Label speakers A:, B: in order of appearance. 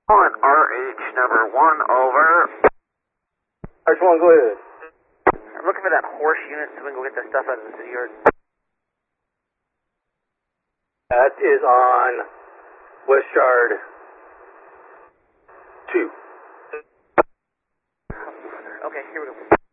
A: On RH number 1, over.
B: RH1, go ahead.
A: I'm looking for that horse unit so we can go get that stuff out of the city yard.
B: That is on West Yard 2.
A: Okay, here we go.